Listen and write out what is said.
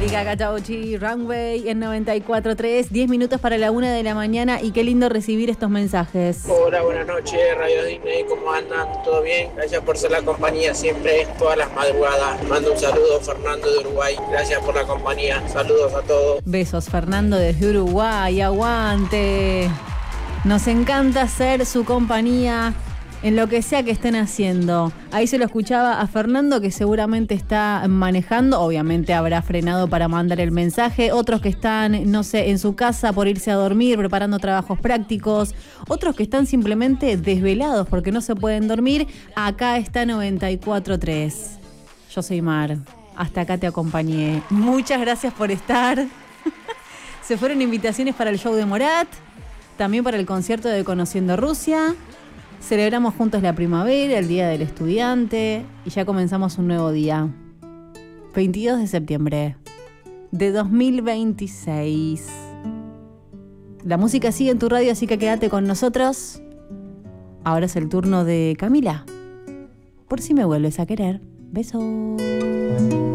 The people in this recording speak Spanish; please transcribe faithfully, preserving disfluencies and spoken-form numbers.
Lady Gaga, Tauchi, Runway en noventa y cuatro punto tres, diez minutos para la una de la mañana y qué lindo recibir estos mensajes. Hola, buenas noches, Radio Disney, ¿cómo andan? ¿Todo bien? Gracias por ser la compañía siempre, todas las madrugadas. Mando un saludo, Fernando de Uruguay, gracias por la compañía, saludos a todos. Besos, Fernando desde Uruguay, aguante. Nos encanta ser su compañía en lo que sea que estén haciendo. Ahí se lo escuchaba a Fernando, que seguramente está manejando. Obviamente habrá frenado para mandar el mensaje. Otros que están, no sé, en su casa por irse a dormir, preparando trabajos prácticos. Otros que están simplemente desvelados porque no se pueden dormir. Acá está noventa y cuatro punto tres. Yo soy Mar. Hasta acá te acompañé. Muchas gracias por estar. Se fueron invitaciones para el show de Morat. También para el concierto de Conociendo Rusia. Celebramos juntos la primavera, el Día del Estudiante y ya comenzamos un nuevo día. veintidós de septiembre de dos mil veintiséis. La música sigue en tu radio, así que quédate con nosotros. Ahora es el turno de Camila. Por si me vuelves a querer. Besos.